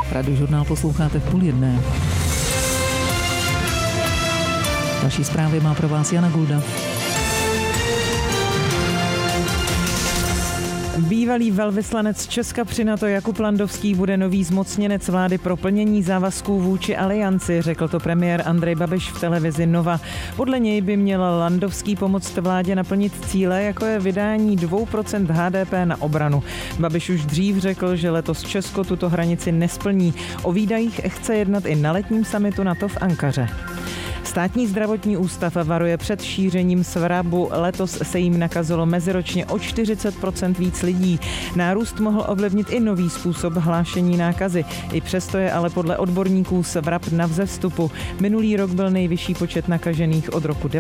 Radiožurnál posloucháte v 12:30. Další zprávy má pro vás Jana Gulda. Bývalý velvyslanec Česka při NATO Jakub Landovský bude nový zmocněnec vlády pro plnění závazků vůči alianci, řekl to premiér Andrej Babiš v televizi Nova. Podle něj by měl Landovský pomoct vládě naplnit cíle, jako je vydání 2% HDP na obranu. Babiš už dřív řekl, že letos Česko tuto hranici nesplní. O výdajích chce jednat i na letním summitu NATO v Ankaře. Státní zdravotní ústav varuje před šířením svrabu. Letos se jim nakazilo meziročně o 40% víc lidí. Nárůst mohl ovlivnit i nový způsob hlášení nákazy. I přesto je ale podle odborníků svrab na vzestupu. Minulý rok byl nejvyšší počet nakažených od roku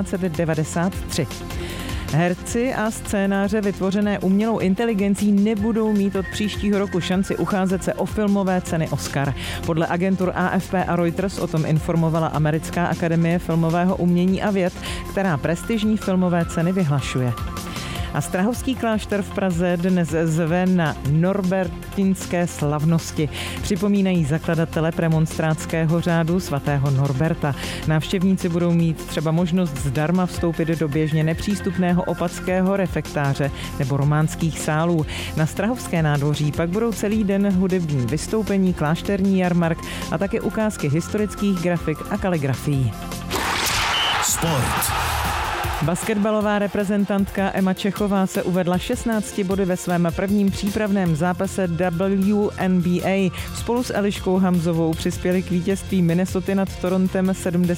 1993. Herci a scénáře vytvořené umělou inteligencí nebudou mít od příštího roku šanci ucházet se o filmové ceny Oscar. Podle agentur AFP a Reuters o tom informovala Americká akademie filmového umění a věd, která prestižní filmové ceny vyhlašuje. A Strahovský klášter v Praze dnes zve na norbertinské slavnosti. Připomínají zakladatele premonstrátského řádu svatého Norberta. Návštěvníci budou mít třeba možnost zdarma vstoupit do běžně nepřístupného opatského refektáře nebo románských sálů. Na Strahovské nádvoří pak budou celý den hudební vystoupení, klášterní jarmark a také ukázky historických grafik a kaligrafií. Sport. Basketbalová reprezentantka Emma Čechová se uvedla 16 body ve svém prvním přípravném zápase WNBA. Spolu s Eliškou Hamzovou přispěli k vítězství Minnesoty nad Torontem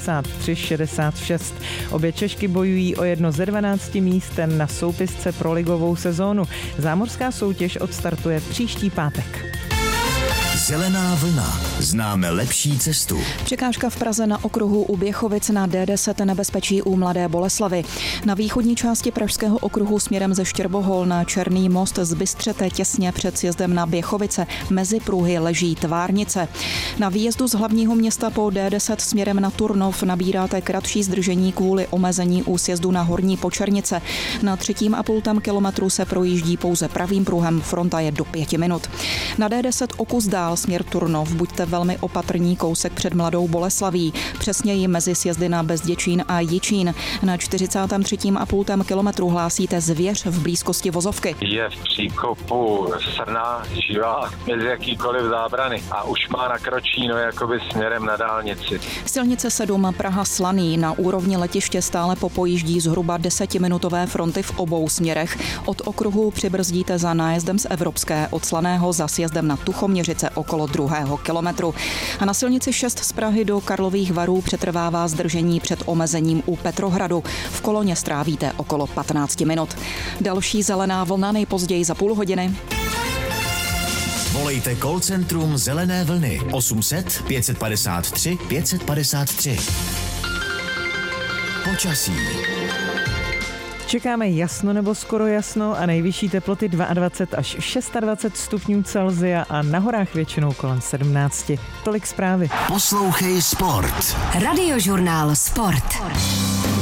73-66. Obě Češky bojují o jedno ze 12 míst na soupisce pro ligovou sezónu. Zámořská soutěž odstartuje příští pátek. Zelená vlna. Známe lepší cestu. Překážka v Praze na okruhu u Běchovic na D10 nebezpečí u Mladé Boleslavi. Na východní části pražského okruhu směrem ze Štěrbohol na Černý most z Bystřete těsně před sjezdem na Běchovice mezi pruhy leží Tvárnice. Na výjezdu z hlavního města po D10 směrem na Turnov nabíráte kratší zdržení kvůli omezení u sjezdu na Horní Počernice. Na 3,5 kilometru se projíždí pouze pravým pruhem, fronta je do 5 minut. Na D10 o kus dál směr Turnov, buďte velmi opatrní, kousek před Mladou Boleslaví, přesněji mezi sjezdy na Bezděčín a Jičín. Na 43,5 kilometru hlásíte zvěř v blízkosti vozovky. Je v příkopu srna živá bez jakýkoliv zábrany a už má nakročí jakoby směrem na dálnici. Silnice 7 Praha Slaný na úrovni letiště stále popojíždí zhruba 10minutové fronty v obou směrech. Od okruhu přibrzdíte za nájezdem z Evropské, od Slaného za sjezdem na Tuchoměřice okolo 2. kilometru. A na silnici 6 z Prahy do Karlových Varů přetrvává zdržení před omezením u Petrohradu. V koloně strávíte okolo 15 minut. Další zelená vlna nejpozději za půl hodiny. Volejte call centrum Zelené vlny 800 553 553. Počasí. Čekáme jasno nebo skoro jasno a nejvyšší teploty 22 až 26 stupňů Celsia a na horách většinou kolem 17. Tolik zprávy. Poslouchej Sport. Radiožurnál Sport.